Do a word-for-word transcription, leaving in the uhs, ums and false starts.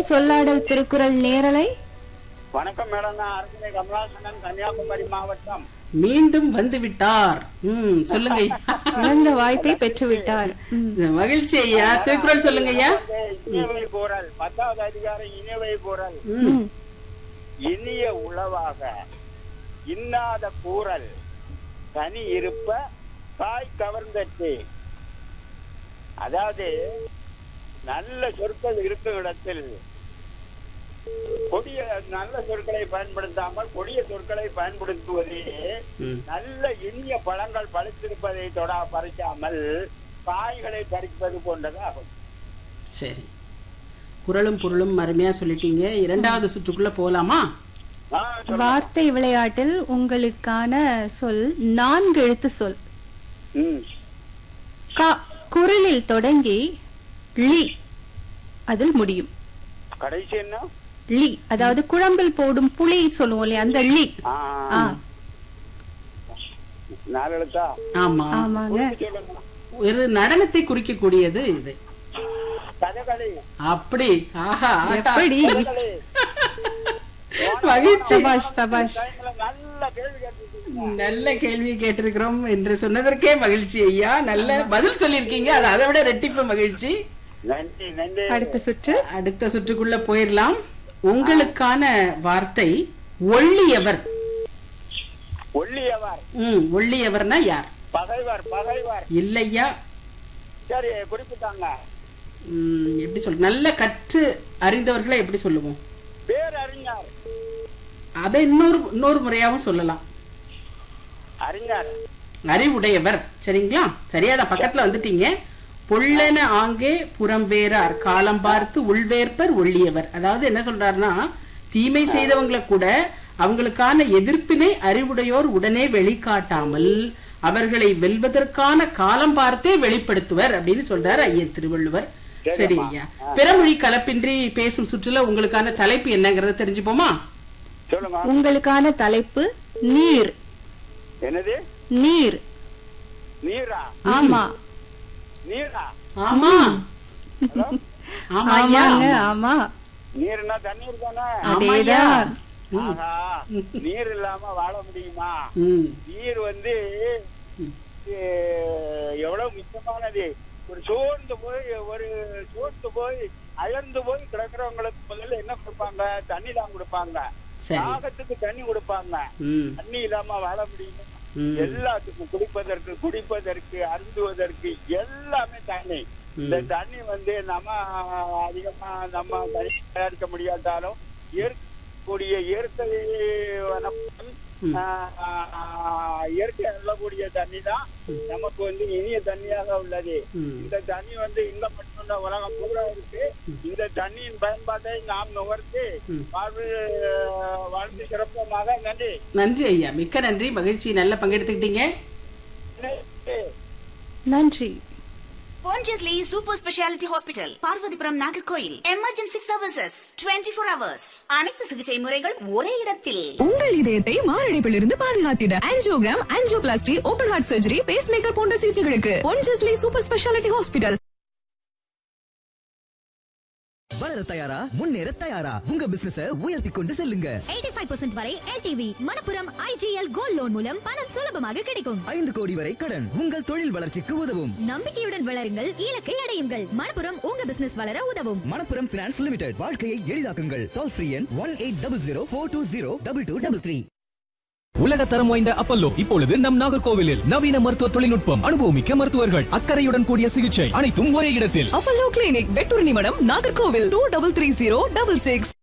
சொல்லாடல் திருக்குறள் நேரலை. வணக்கம் மேடம், நான் அரசனை கமலாசனன், கன்னியாகுமரி மாவட்டம். மீண்டும் வந்து விட்டார். ம் சொல்லுங்க. இழந்த வாய்ப்பை பெற்று விட்டார். மகிழ்ச்சி ஐயா. திருக்குறள் சொல்லுங்க ஐயா. இனியவை கூறல், பத்தாவது அதிகாரம் இனியவை கூறல். இனிய உளவாக இன்னாத கூறல் தனி இருப்ப காய் கவர்ந்தட்டு. அதாவது நல்ல சொற்கள் இருக்கும் இடத்தில் கொடிய நல்ல சொற்களை பயன்படுத்தாமல் கொடிய சொற்களை பயன்படுத்துவதே நல்ல இனிய பழங்கள் பழுத்திருப்பதை தொடா பறிக்காமல் காய்களை பறிப்பது போன்றது ஆகும். சரி, குறளும் பொருளும் அருமையா சொல்லிட்டீங்க. இரண்டாவது சுற்றுக்குள்ள போலாமா? வார்த்தை விளையாட்டில் உங்களுக்கான சொல் நான்கு எழுத்து சொல். குறளில் தொடங்கி லி அதில் முடியும். கடைசி என்ன? லி, அதாவது குழம்பில் போடும் புளி சொல்லுவோம் இல்லையா, அந்த லி. ஆமா, ஆமாங்க. ஒரு நடனத்தை குறிக்கக்கூடியது இது. அப்படி ஆஹா, எப்படி? மகிழ்ச்சி. சபாஷ். நல்ல கேள்வி கேட்டிருக்கிறோம் என்று சொன்னதற்கே மகிழ்ச்சி ஐயா. நல்ல பதில் சொல்லிருக்கீங்க, அது அதை விட ரெட்டிப்பு மகிழ்ச்சி. அடுத்த சுற்று அடுத்த சுற்றுக்குள்ள போயிடலாம். உங்களுக்கான வார்த்தை ஒள்ளியவர். ஒள்ளியவர். ம் ஒள்ளியவர்னா யார்? பகைவர். பகைவர் இல்லையா? சரி, குறிப்பிட்டாங்க. ம் எப்படி சொல்ல, நல்ல கற்று அறிந்தவர்களை எப்படி சொல்லுவோம்? பேரறிஞர். அதை இன்னொரு இன்னொரு முறையாவும் சொல்லலாம். அறிஞர், அறிவுடையவர். சரிங்களா? சரியாதான், பக்கத்துல வந்துட்டீங்க. பொல்லன ஆங்கே புறம்பேறார் காலம் பார்த்து உள்வேற்பர் ஒள்ளியவர். அதாவது என்ன சொல்றாருன்னா, தீமை செய்தவங்களை கூட அவங்களுக்கான எதிர்ப்பினை அறிவுடையோர் உடனே வெளிக்காட்டாமல் அவர்களை வெல்வதற்கான காலம் பார்த்தே வெளிப்படுத்துவர் அப்படின்னு சொல்றாரு ஐயர் திருவள்ளுவர். சரி ஐயா, பிறமொழி கலப்பின்றி பேசும் சுற்றுல உங்களுக்கான தலைப்பு என்னங்கறத தெரிஞ்சுப்போமா? உங்களுக்கான தலைப்பு நீர். என்னது? நீர். நீரா? ஆமா. நீரா? ஆமா. ஆமாங்க, ஆமா. நீர்னா தண்ணீர் தானே? அதேதான். நீர் இல்லாம வாழ முடியுமா? நீர் வந்து எவ்வளவு முக்கியமானது. ஒரு சோர்ந்து போய் ஒரு சோர்ந்து போய் அயர்ந்து போய் கிடக்கிறவங்களுக்கு முதல்ல என்ன கொடுப்பாங்க? தண்ணி தான் கொடுப்பாங்க. தாகத்துக்கு தண்ணி கொடுப்பாங்க. தண்ணி இல்லாம வாழ முடியுமா? எல்லாத்துக்கும் குடிப்பதற்கு குடிப்பதற்கு அருந்துவதற்கு எல்லாமே தண்ணி. இந்த தண்ணி வந்து நம்ம அதிகமா நம்ம தயாரிக்க முடியாட்டாலும் இயற்கக்கூடிய இயற்கை வனப்பும் இயற்கை அள்ளக்கூடிய தண்ணி தான் நமக்கு வந்து இனிய தண்ணியாக உள்ளது. இந்த தண்ணி வந்து இங்க மட்டும்தான் உலகம் பூரா இருக்கு. இந்த தண்ணியின் பயன்பாட்டை நாம் நுகர்ந்து வாழ்வு வாழ்ந்து சிறப்பமாக. நன்றி. நன்றி ஐயா, மிக்க நன்றி. மகிழ்ச்சி, நல்ல பங்கெடுத்துக்கிட்டீங்க. நன்றி. Pondicherry Super Speciality Hospital, Parvathipuram, Nagercoil. Emergency services இருபத்தி நான்கு ஹவர்ஸ். அனைத்து சிகிச்சை முறைகள் ஒரே இடத்தில். உங்கள் இதயத்தை மாரடைப்பில் இருந்து பாதுகாத்திட angiogram, angioplasty, open heart surgery, base maker போன்ற சிகிச்சைகளுக்கு Pondicherry Super Speciality Hospital. வளர தயாரா? முன்னேற தயாரா? உங்க பிசினஸ உயர்த்தி கொண்டு செல்லுங்க. எண்பத்தி ஐந்து சதவீதம் வரை L T V Manappuram I G L gold loan மூலம் பணம் சுலபமாக கிடைக்கும். ஐந்து கோடி வரை கடன் உங்கள் தொழில் வளர்ச்சிக்கு உதவும். நம்பிக்கையுடன் வளருங்கள், இலக்கை அடையுங்கள். மணப்புரம் உங்க பிசினஸ் வளர உதவும். Manappuram finance limited. வாழ்க்கையை எளிதாக்குங்கள். டோல் ஃப்ரீ எண் one eight double zero four two zero double two double three. உலக தரம் வாய்ந்த அப்பல்லோ இப்பொழுது நம் நாகர்கோவிலில். நவீன மருத்துவ தொழில்நுட்பம், அனுபவமிக்க மருத்துவர்கள், அக்கறையுடன் கூடிய சிகிச்சை, அனைத்தும் ஒரே இடத்தில். அப்பல்லோ கிளினிக், வெட்டூர் நிமிடம், Nagercoil. Two double three zero double six.